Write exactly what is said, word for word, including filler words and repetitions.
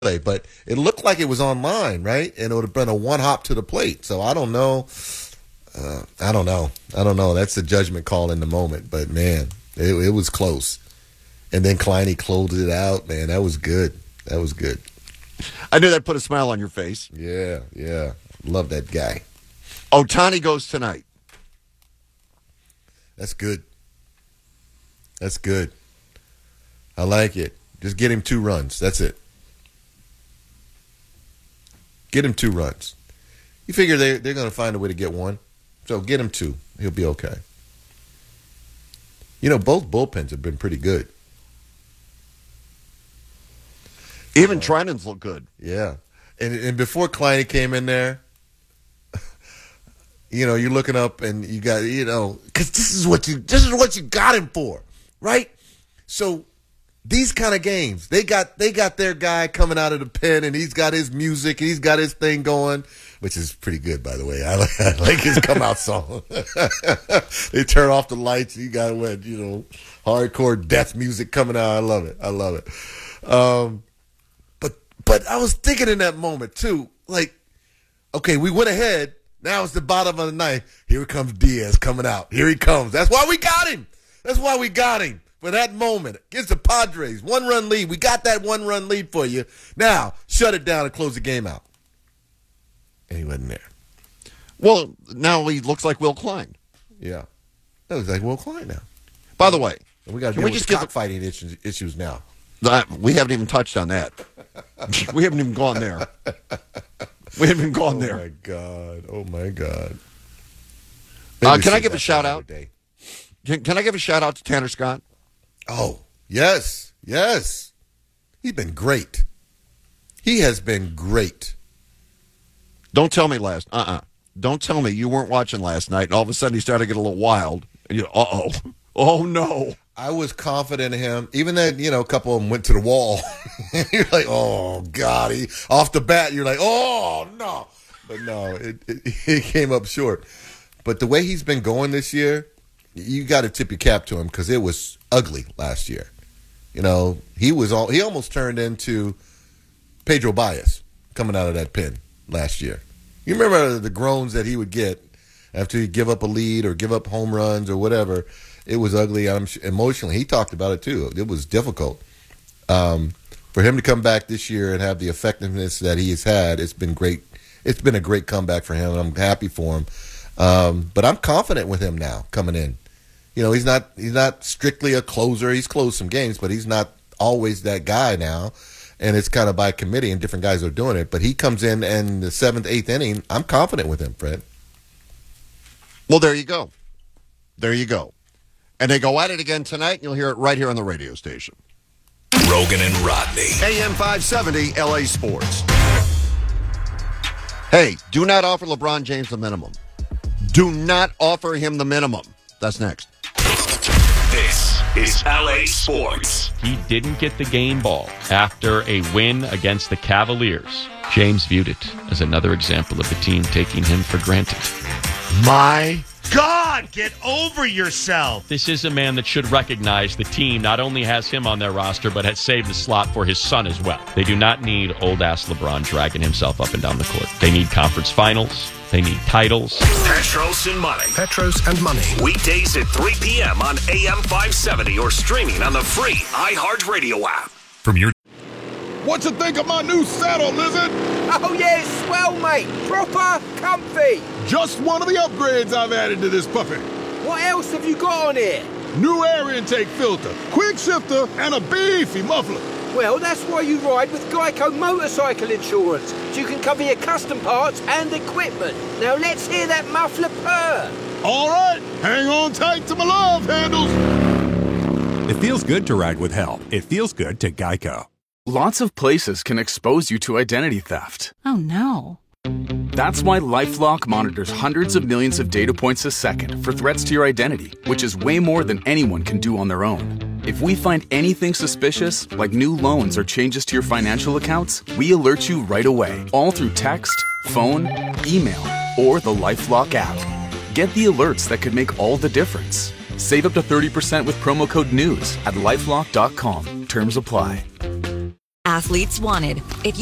but it looked like it was online, right? And it would have been a one hop to the plate. So I don't know. Uh, I don't know. I don't know. That's a judgment call in the moment. But, man, it, it was close. And then Kleine closed it out. Man, that was good. That was good. I knew that put a smile on your face. Yeah, yeah. Love that guy. Ohtani goes tonight. That's good. That's good. I like it. Just get him two runs. That's it. Get him two runs. You figure they, they're going to find a way to get one. So get him two. He'll be okay. You know, both bullpens have been pretty good. Even uh, Treinen's look good. Yeah. And and before Kleine came in there, you know, you're looking up and you got, you know, because this is what you this is what you got him for, right? So these kind of games, they got they got their guy coming out of the pen, and he's got his music, and he's got his thing going, which is pretty good, by the way. I like, I like his come out song. They turn off the lights, you got what, you know, hardcore death music coming out. I love it. I love it. Um, but but I was thinking in that moment too, like, okay, we went ahead. Now it's the bottom of the ninth. Here comes Diaz coming out. Here he comes. That's why we got him. That's why we got him. For that moment, against the Padres, one-run lead. We got that one-run lead for you. Now, shut it down and close the game out. And he wasn't there. Well, now he looks like Will Klein. Yeah. That looks like Will Klein now. By the way, and we got to deal we with just the give cockfighting issues, issues now. Uh, we haven't even touched on that. We haven't even gone there. We haven't even gone oh there. Oh, my God. Oh, my God. Uh, can I give a shout-out? Can, can I give a shout-out to Tanner Scott? Oh, yes, yes. He's been great. He has been great. Don't tell me last. Uh-uh. Don't tell me you weren't watching last night, and all of a sudden he started to get a little wild. And you, uh-oh. Oh, no. I was confident in him. Even then, you know, a couple of them went to the wall. You're like, oh, God. He, off the bat, you're like, oh, no. But no, it, it, it came up short. But the way he's been going this year, you got to tip your cap to him because it was ugly last year. You know, he was all he almost turned into Pedro Baez coming out of that pen last year. You remember the groans that he would get after he'd give up a lead or give up home runs or whatever. It was ugly. I'm emotionally. He talked about it too. It was difficult. Um, for him to come back this year and have the effectiveness that he has had, it's been great. It's been a great comeback for him, and I'm happy for him. Um, but I'm confident with him now coming in. You know, he's not he's not strictly a closer. He's closed some games, but he's not always that guy now. And it's kind of by committee, and different guys are doing it. But he comes in in the seventh, eighth inning. I'm confident with him, Fred. Well, there you go. There you go. And they go at it again tonight, and you'll hear it right here on the radio station. Rogan and Rodney. A M five seventy, L A Sports. Hey, do not offer LeBron James the minimum. Do not offer him the minimum. That's next. This is L A Sports. He didn't get the game ball after a win against the Cavaliers. James viewed it as another example of the team taking him for granted. My God, get over yourself. This is a man that should recognize the team not only has him on their roster, but has saved the slot for his son as well. They do not need old-ass LeBron dragging himself up and down the court. They need conference finals. They need titles. Petros and Money. Petros and Money. Weekdays at three p.m. on A M five seventy or streaming on the free iHeartRadio app. From your... What you think of my new saddle, Lizard? Oh, yeah, swell, mate. Proper comfy. Just one of the upgrades I've added to this puppy. What else have you got on here? New air intake filter, quick shifter, and a beefy muffler. Well, that's why you ride with Geico Motorcycle Insurance, so you can cover your custom parts and equipment. Now let's hear that muffler purr. All right, hang on tight to my love handles. It feels good to ride with help. It feels good to Geico. Lots of places can expose you to identity theft. Oh, no. That's why LifeLock monitors hundreds of millions of data points a second for threats to your identity, which is way more than anyone can do on their own. If we find anything suspicious, like new loans or changes to your financial accounts, we alert you right away, all through text, phone, email, or the LifeLock app. Get the alerts that could make all the difference. Save up to thirty percent with promo code NEWS at lifelock dot com. Terms apply. Athletes wanted. If you